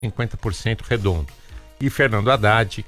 50% redondo. E Fernando Haddad,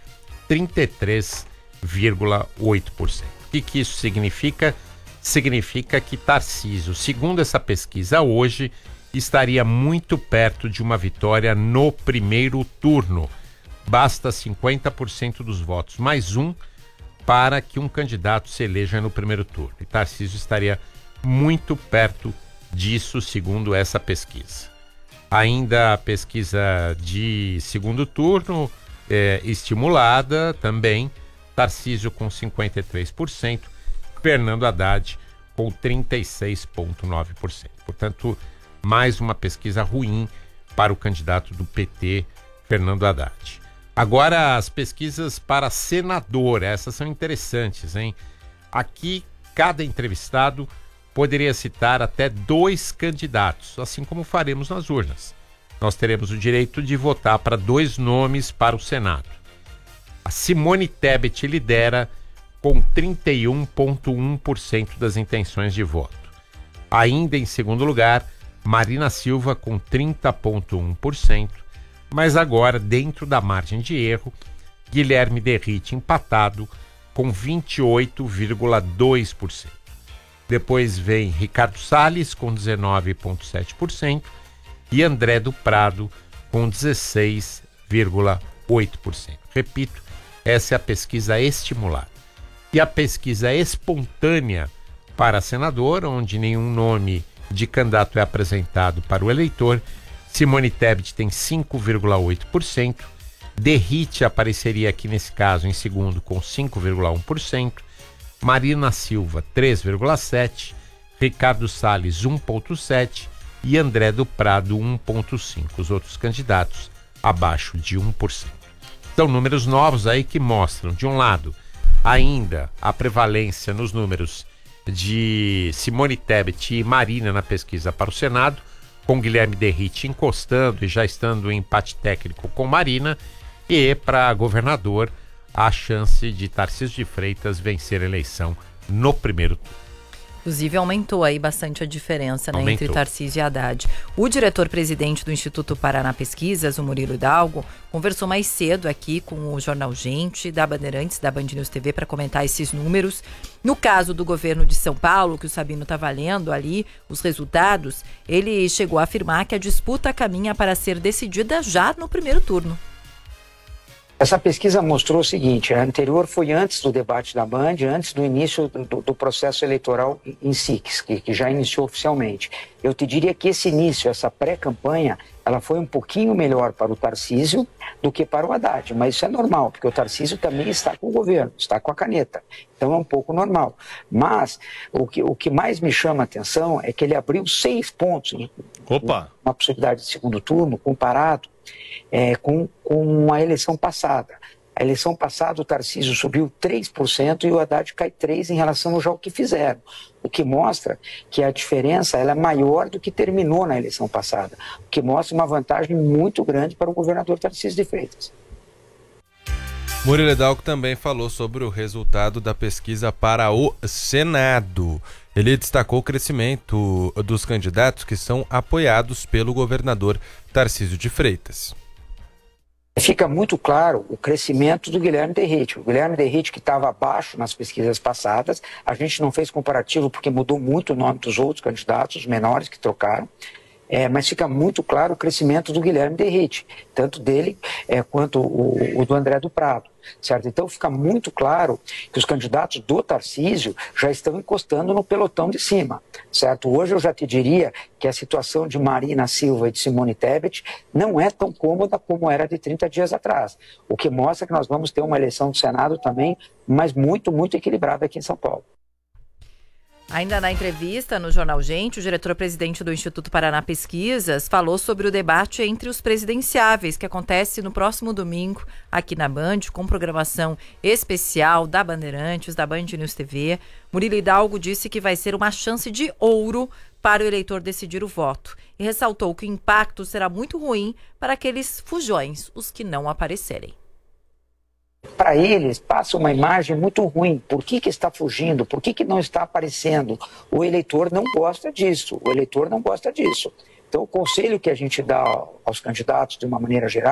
33,8%. O que isso significa? Significa que Tarcísio, segundo essa pesquisa hoje, estaria muito perto de uma vitória no primeiro turno. Basta 50% dos votos, mais um, para que um candidato se eleja no primeiro turno. E Tarcísio estaria muito perto disso, segundo essa pesquisa. Ainda a pesquisa de segundo turno, estimulada também, Tarcísio com 53%, Fernando Haddad com 36,9%. Portanto, mais uma pesquisa ruim para o candidato do PT, Fernando Haddad. Agora, as pesquisas para senador, essas são interessantes, hein? Aqui, cada entrevistado poderia citar até 2 candidatos, assim como faremos nas urnas. Nós teremos o direito de votar para 2 nomes para o Senado. A Simone Tebet lidera com 31,1% das intenções de voto. Ainda em segundo lugar, Marina Silva com 30,1%, mas agora, dentro da margem de erro, Guilherme Derrite empatado com 28,2%. Depois vem Ricardo Salles com 19,7% e André do Prado com 16,8%. Repito, essa é a pesquisa estimulada. E a pesquisa espontânea para senador, onde nenhum nome de candidato é apresentado para o eleitor, Simone Tebet tem 5,8%, Derrite apareceria aqui nesse caso em segundo com 5,1%, Marina Silva 3,7%, Ricardo Salles 1,7% e André do Prado 1,5%. Os outros candidatos abaixo de 1%. São números novos aí que mostram, de um lado, ainda a prevalência nos números de Simone Tebet e Marina na pesquisa para o Senado, com Guilherme Derrite encostando e já estando em empate técnico com Marina, e para governador a chance de Tarcísio de Freitas vencer a eleição no primeiro turno. Inclusive, aumentou aí bastante a diferença, né, entre Tarcísio e Haddad. O diretor-presidente do Instituto Paraná Pesquisas, o Murilo Hidalgo, conversou mais cedo aqui com o Jornal Gente, da Bandeirantes, da Band News TV, para comentar esses números. No caso do governo de São Paulo, que o Sabino está valendo ali, os resultados, ele chegou a afirmar que a disputa caminha para ser decidida já no primeiro turno. Essa pesquisa mostrou o seguinte: a anterior foi antes do debate da Band, antes do início do processo eleitoral em si, que já iniciou oficialmente. Eu te diria que esse início, essa pré-campanha, ela foi um pouquinho melhor para o Tarcísio do que para o Haddad, mas isso é normal, porque o Tarcísio também está com o governo, está com a caneta, então é um pouco normal. Mas o que mais me chama a atenção é que ele abriu 6 pontos, uma possibilidade de segundo turno, comparado com a eleição passada. A eleição passada o Tarcísio subiu 3% e o Haddad cai 3% em relação ao jogo que fizeram. O que mostra que a diferença ela é maior do que terminou na eleição passada. O que mostra uma vantagem muito grande para o governador Tarcísio de Freitas. Murilo Hidalgo também falou sobre o resultado da pesquisa para o Senado. Ele destacou o crescimento dos candidatos que são apoiados pelo governador Tarcísio de Freitas. Fica muito claro o crescimento do Guilherme Derrite. O Guilherme Derrite, que estava abaixo nas pesquisas passadas, a gente não fez comparativo porque mudou muito o nome dos outros candidatos, os menores que trocaram, mas fica muito claro o crescimento do Guilherme Derrite, tanto dele quanto o do André do Prado, certo? Então fica muito claro que os candidatos do Tarcísio já estão encostando no pelotão de cima, certo? Hoje eu já te diria que a situação de Marina Silva e de Simone Tebet não é tão cômoda como era de 30 dias atrás, o que mostra que nós vamos ter uma eleição do Senado também, mas muito, muito equilibrada aqui em São Paulo. Ainda na entrevista no Jornal Gente, o diretor-presidente do Instituto Paraná Pesquisas falou sobre o debate entre os presidenciáveis, que acontece no próximo domingo aqui na Band, com programação especial da Bandeirantes, da Band News TV. Murilo Hidalgo disse que vai ser uma chance de ouro para o eleitor decidir o voto e ressaltou que o impacto será muito ruim para aqueles fujões, os que não aparecerem. Para eles, passa uma imagem muito ruim. Por que está fugindo? Por que não está aparecendo? O eleitor não gosta disso. Então, o conselho que a gente dá aos candidatos, de uma maneira geral,